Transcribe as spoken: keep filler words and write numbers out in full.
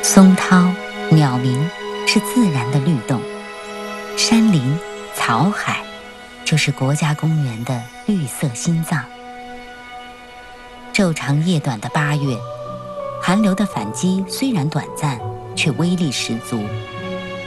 松涛、鸟鸣是自然的律动，山林、草海就是国家公园的绿色心脏。昼长夜短的八月，寒流的反击虽然短暂，却威力十足。